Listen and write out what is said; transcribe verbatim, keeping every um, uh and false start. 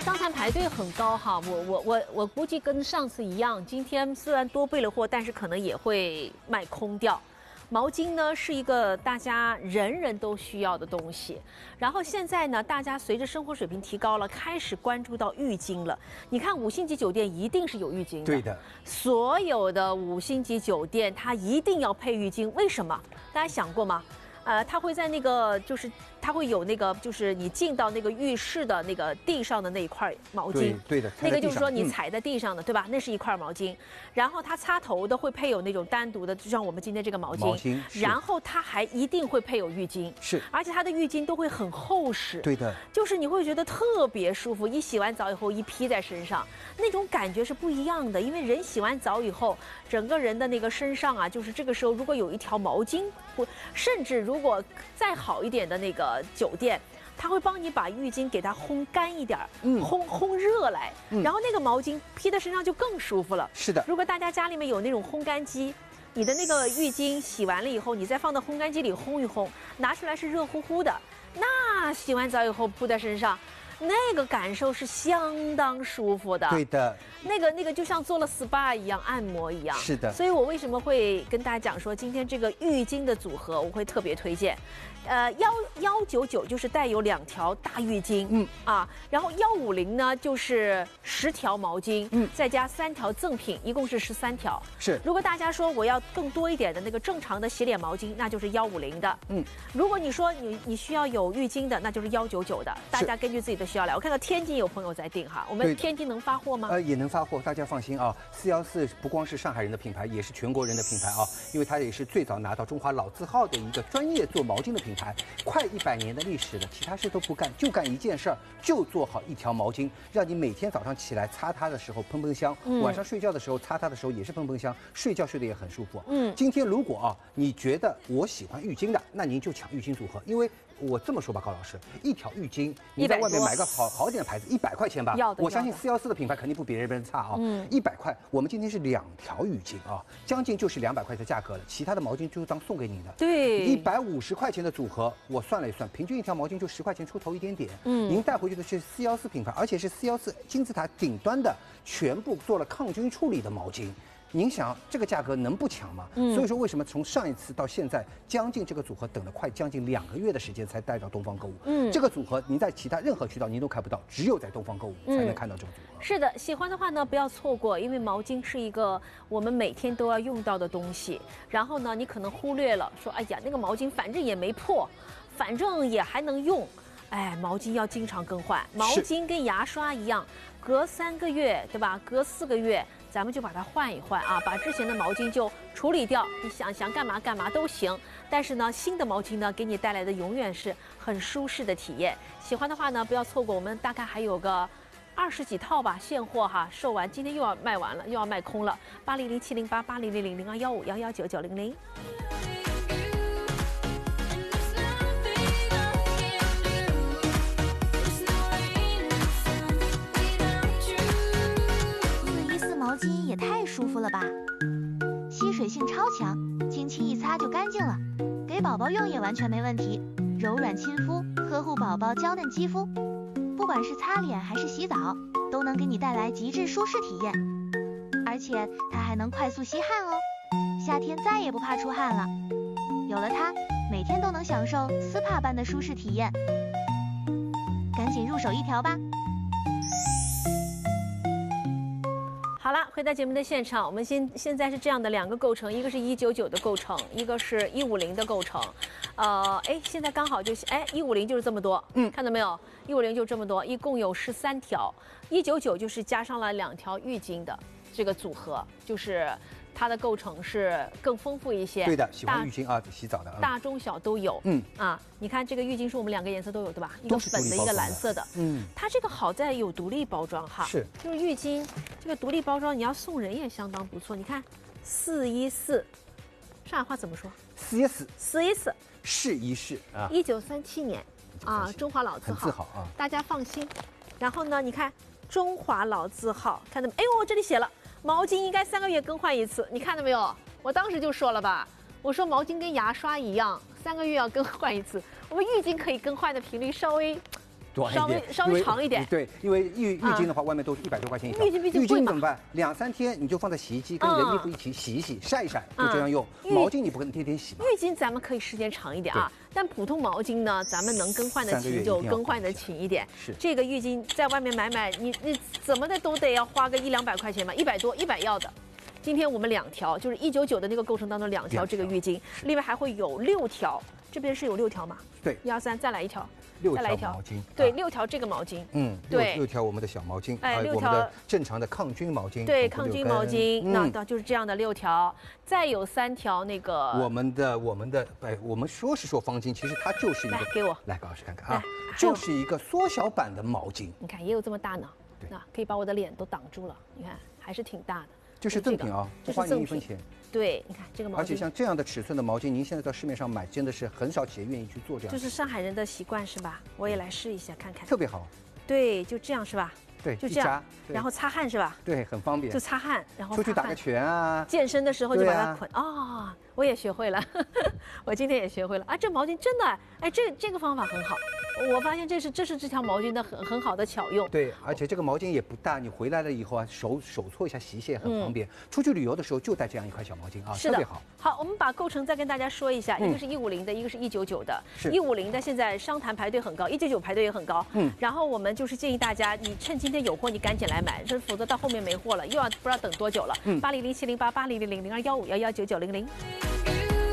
商场排队很高哈，我我我我估计跟上次一样，今天虽然多备了货，但是可能也会卖空掉。毛巾呢是一个大家人人都需要的东西，然后现在呢，大家随着生活水平提高了，开始关注到浴巾了。你看五星级酒店一定是有浴巾的， 对的， 所有的五星级酒店它一定要配浴巾，为什么？大家想过吗？呃，它会在那个，就是它会有那个，就是你进到那个浴室的那个地上的那一块毛巾， 对对的， 那个就是说你嗯踩在地上的，对吧？那是一块毛巾，然后它擦头的会配有那种单独的，就像我们今天这个毛巾， 毛巾是然后它还一定会配有浴巾， 是， 而且它的浴巾都会很厚实， 对的， 就是你会觉得特别舒服，一洗完澡以后一披在身上，那种感觉是不一样的，因为人洗完澡以后，整个人的那个身上啊，就是这个时候如果有一条毛巾，不，甚至如果再好一点的那个酒店，它会帮你把浴巾给它烘干一点，嗯，烘烘热来，嗯，然后那个毛巾披在身上就更舒服了。 是的， 如果大家家里面有那种烘干机，你的那个浴巾洗完了以后，你再放到烘干机里烘一烘，拿出来是热乎乎的，那洗完澡以后铺在身上，那个感受是相当舒服的。 对的， 那个那个就像做了 S P A 一样，按摩一样。 是的， 所以我为什么会跟大家讲说，今天这个浴巾的组合我会特别推荐。呃，幺幺九九就是带有两条大浴巾，嗯啊，然后幺五零呢就是十条毛巾，嗯，再加三条赠品，一共是十三条。 是， 如果大家说我要更多一点的那个正常的洗脸毛巾，那就是幺五零的，嗯，如果你说你你需要有浴巾的，那就是幺九九的，大家根据自己的需要来。我看到天津有朋友在订哈，我们天津能发货吗？ 呃，也能发货，大家放心啊。四幺四不光是上海人的品牌，也是全国人的品牌啊，因为它也是最早拿到中华老字号的一个专业做毛巾的品牌，快一百年的历史了，其他事都不干，就干一件事儿，就做好一条毛巾，让你每天早上起来擦它的时候喷喷香，嗯、晚上睡觉的时候擦它的时候也是喷喷香，睡觉睡得也很舒服。嗯，今天如果啊你觉得我喜欢浴巾的，那您就抢浴巾组合，因为我这么说吧，高老师，一条浴巾你在外面买个好好点的牌子，一百块钱吧， 要的， 我相信四幺四的品牌肯定不比别人差啊，嗯，一百块，我们今天是两条浴巾啊，将近就是两百块的价格了，其他的毛巾就当送给你的， 对， 一百五十块钱的组合，我算了一算，平均一条毛巾就十块钱出头一点点，嗯，您带回去的是四幺四品牌，而且是四幺四金字塔顶端的，全部做了抗菌处理的毛巾。您想这个价格能不抢吗？嗯，所以说为什么从上一次到现在，将近这个组合等了快将近两个月的时间才带到东方购物。嗯，这个组合您在其他任何渠道您都看不到，只有在东方购物才能看到这个组合。 是的，喜欢的话呢不要错过，因为毛巾是一个我们每天都要用到的东西。然后呢，你可能忽略了，说哎呀那个毛巾反正也没破，反正也还能用。哎，毛巾要经常更换，毛巾跟牙刷一样，隔三个月，对吧？隔四个月，咱们就把它换一换啊，把之前的毛巾就处理掉，你想想干嘛干嘛都行。但是呢，新的毛巾呢，给你带来的永远是很舒适的体验。喜欢的话呢，不要错过，我们大概还有个二十几套吧，现货哈，售完，今天又要卖完了，又要卖空了。八零零七零八八零零零零二幺五幺幺九九零零。 毛巾也太舒服了吧，吸水性超强，轻轻一擦就干净了，给宝宝用也完全没问题，柔软亲肤，呵护宝宝娇嫩肌肤，不管是擦脸还是洗澡，都能给你带来极致舒适体验，而且它还能快速吸汗哦，夏天再也不怕出汗了，有了它，每天都能享受S P A般的舒适体验，赶紧入手一条吧。 好了，回到节目的现场，我们现现在是这样的两个构成，一个是一九九的构成，一个是一五零的构成。呃，哎，现在刚好就是哎，一五零就是这么多，嗯，看到没有？一五零就这么多，一共有十三条，一九九就是加上了两条浴巾的这个组合，就是它的构成是更丰富一些。 对的，喜欢浴巾啊，洗澡的，嗯、 大中小都有。嗯啊，你看这个浴巾是我们两个颜色都有，对吧？一个粉的，一个蓝色的。嗯，它这个好在有独立包装哈。 是， 就是浴巾这个独立包装，你要送人也相当不错。你看，四一四，上海话怎么说？ 四一四， 四一四， 试一试啊。 一九三七年啊，中华老字号， 很自豪啊， 大家放心。然后呢，你看中华老字号，看到没？哎呦，这里写了。毛巾应该三个月更换一次，你看到没有？我当时就说了吧，我说毛巾跟牙刷一样，三个月要更换一次。我们浴巾可以更换的频率稍微短一点， 稍微稍微长一点。 对，因为浴浴巾的话，外面都是一百多块钱一条。 浴巾毕竟浴贵嘛巾怎么办？两三天你就放在洗衣机，跟你的衣服一起洗一洗、晒一晒，就这样用。毛巾你不可能天天洗吧？ 浴巾咱们可以时间长一点啊，但普通毛巾呢，咱们能更换的勤就更换的勤一点。 是这个浴巾在外面买买，你你怎么的都得要花个一两百块钱吧，一百多，一百要的。今天我们两条，就是一九九的那个构成当中两条这个浴巾，另外还会有六条，这边是有六条吗？ 对， 一二三，再来一条， 六再来一条条毛巾， 对，六条这个毛巾， 嗯， 对， 六条我们的小毛巾， 哎，六条我们的正常的抗菌毛巾， 对，抗菌毛巾，那嗯那就是这样的六条，再有三条那个我们的我们的哎，我们说是说方巾，其实它就是一个， 来给我来高老师看看啊， 来就是一个缩小版的毛巾， 你看也有这么大呢， 对那可以把我的脸都挡住了，你看还是挺大的。 就是赠品啊，不花您一分钱。 对，你看这个毛巾， 而且像这样的尺寸的毛巾，您现在到市面上买，真的是很少企业愿意去做这样。 就是上海人的习惯是吧？我也来试一下看看。 特别好。 对，就这样是吧？ 对， 就这样，然后擦汗是吧？ 对，很方便。 就擦汗，然后出去打个拳啊， 健身的时候就把它捆。哦，我也学会了，我今天也学会了啊！这毛巾真的，哎，这这个方法很好。我发现这是这是这条毛巾的很很好的巧用。 对，而且这个毛巾也不大，你回来了以后啊，手手搓一下洗洗也很方便。出去旅游的时候就带这样一块小毛巾啊，特别好。 好，我们把构成再跟大家说一下，一个是一五零的，一个是一九九的。一五零的现在商谈排队很高，一九九排队也很高。嗯，然后我们就是建议大家，你趁今天有货，你赶紧来买，这否则到后面没货了，又要不知道等多久了。嗯，八零零七零八八零零零零二幺五幺幺九九零零。